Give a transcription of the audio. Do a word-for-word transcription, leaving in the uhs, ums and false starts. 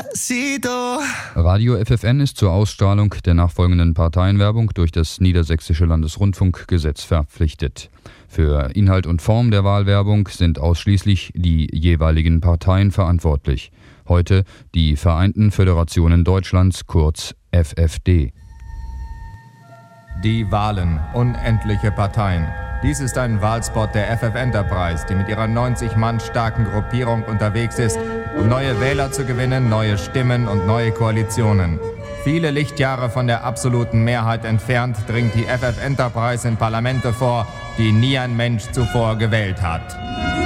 Despacito. Radio F F N ist zur Ausstrahlung der nachfolgenden Parteienwerbung durch das Niedersächsische Landesrundfunkgesetz verpflichtet. Für Inhalt und Form der Wahlwerbung sind ausschließlich die jeweiligen Parteien verantwortlich. Heute die Vereinten Föderationen Deutschlands, kurz F F D. Die Wahlen, unendliche Parteien. Dies ist ein Wahlspot der F F Enterprise, die mit ihrer neunzig Mann starken Gruppierung unterwegs ist, um neue Wähler zu gewinnen, neue Stimmen und neue Koalitionen. Viele Lichtjahre von der absoluten Mehrheit entfernt dringt die F F Enterprise in Parlamente vor, die nie ein Mensch zuvor gewählt hat.